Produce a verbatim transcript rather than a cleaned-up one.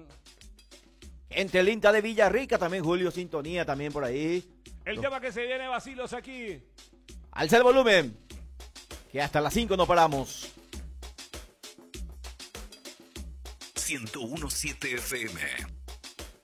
Entre el INTA de Villarrica, también Julio Sintonía, también por ahí. El tema que se viene, vacilos aquí. Alza el volumen, que hasta las cinco no paramos. ciento uno punto siete F M.